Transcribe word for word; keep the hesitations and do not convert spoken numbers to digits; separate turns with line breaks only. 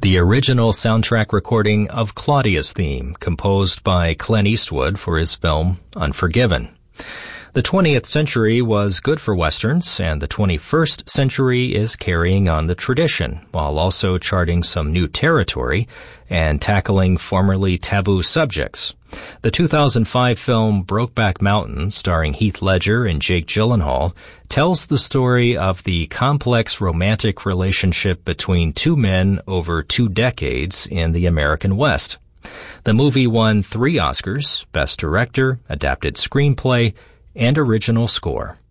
the original soundtrack recording of Claudia's theme, composed by Clint Eastwood for his film Unforgiven. The twentieth century was good for Westerns, and the twenty-first century is carrying on the tradition, while also charting some new territory and tackling formerly taboo subjects. The two thousand five film Brokeback Mountain, starring Heath Ledger and Jake Gyllenhaal, tells the story of the complex romantic relationship between two men over two decades in the American West. The movie won three Oscars: Best Director, Adapted Screenplay, and Original Score.